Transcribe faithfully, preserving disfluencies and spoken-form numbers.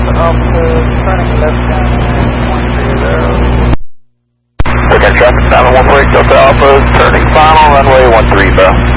Alpha, turning left down one zero. Look at traffic, seven one four eight Delta Alpha, turning final, runway one three zero.